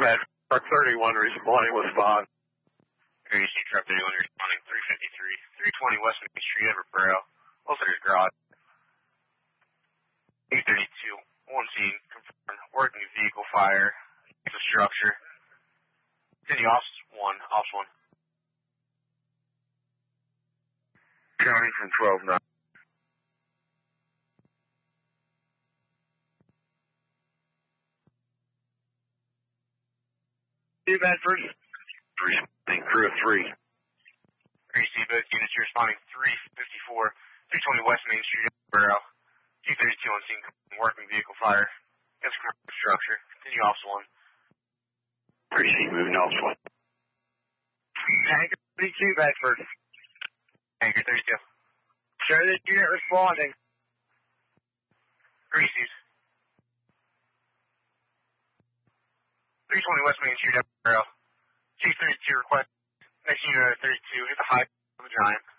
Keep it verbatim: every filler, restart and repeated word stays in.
Bad. Truck thirty-one responding with spot. Here you see Truck thirty-one responding three fifty-three, three twenty West Main Street, Everett Borough. Officer's garage. eight thirty-two, one scene, confirmed, working vehicle fire, the structure. Continue ops one, ops one. County from twelve nine. Two Bedford. Responding crew of three. Here you see both units responding three fifty-four, three twenty West Main Street, Borough. two thirty-two on scene, working vehicle fire. Against structure. Continue ops one. Appreciate moving ops one. Tanker thirty-two Bedford. Tanker thirty-two. Show this unit responding. Greasy's. three twenty West Main Street, Borough. two thirty-two request. Next unit thirty-two, hit the high of the giant.